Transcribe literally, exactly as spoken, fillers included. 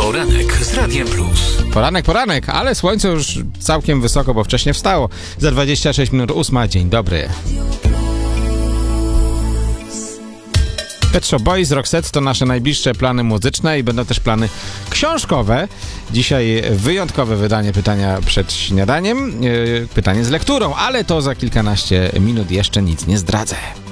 Poranek z Radiem Plus. Poranek, poranek, ale słońce już całkiem wysoko, bo wcześnie wstało. Za dwadzieścia sześć minut ósma. Dzień dobry. Pet Shop Boys, Roxette to nasze najbliższe plany muzyczne i będą też plany książkowe. Dzisiaj wyjątkowe wydanie pytania przed śniadaniem. Yy, pytanie z lekturą, ale to za kilkanaście minut, jeszcze nic nie zdradzę.